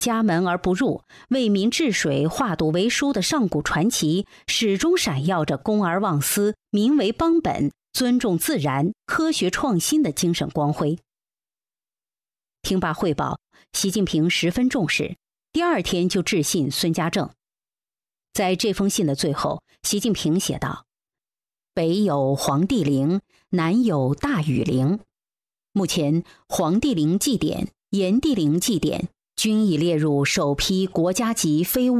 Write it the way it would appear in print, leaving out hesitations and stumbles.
家门而不入，为民治水、化毒为书的上古传奇，始终闪耀着公而忘私、民为邦本、尊重自然、科学创新的精神光辉。听罢汇报，习近平十分重视，第二天就致信孙家正。在这封信的最后，习近平写道：北有黄帝陵，南有大禹陵。目前黄帝陵祭典、炎帝陵祭典均已列入首批国家级非物